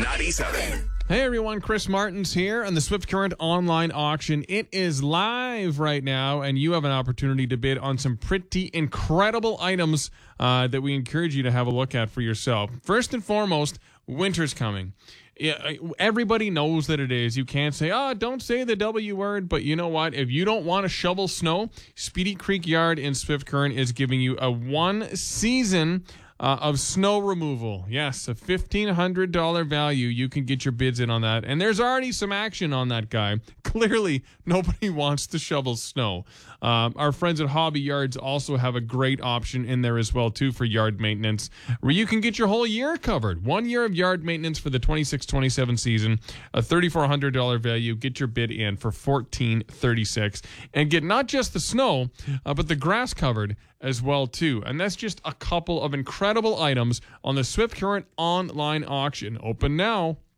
97. Hey everyone, Chris Martins here on the Swift Current online auction. It is live right now, and you have an opportunity to bid on some pretty incredible items that we encourage you to have a look at for yourself. First and foremost, winter's coming. Yeah, everybody knows that it is. You can't say, don't say the W word, but you know what? If you don't want to shovel snow, Speedy Creek Yard in Swift Current is giving you a 1 season of snow removal. Yes, a $1,500 value. You can get your bids in on that. And there's already some action on that guy. Clearly, nobody wants to shovel snow. Our friends at Hobby Yards also have a great option in there as well, too, for yard maintenance, where you can get your whole year covered. 1 year of yard maintenance for the 26-27 season, a $3,400 value. Get your bid in for $1,436 and get not just the snow, but the grass covered as well, too. And that's just a couple of incredible items on the Swift Current online auction. Open now.